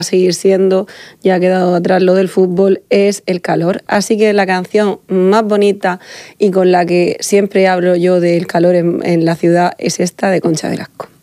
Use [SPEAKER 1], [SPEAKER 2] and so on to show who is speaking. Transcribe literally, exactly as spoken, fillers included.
[SPEAKER 1] seguir siendo, ya ha quedado atrás lo del fútbol, es el calor. Así que la canción más bonita y con la que siempre hablo yo del calor en, en la ciudad es esta de Concha Velasco.